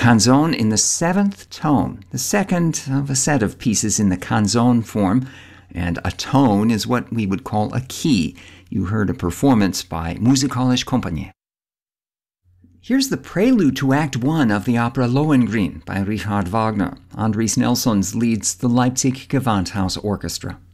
canzone in the seventh tone, the second of a set of pieces in the canzone form, and a tone is what we would call a key. You heard a performance by Musikalische Kompanie. Here's the prelude to Act 1 of the opera Lohengrin by Richard Wagner. Andries Nelsons leads the Leipzig Gewandhaus Orchestra.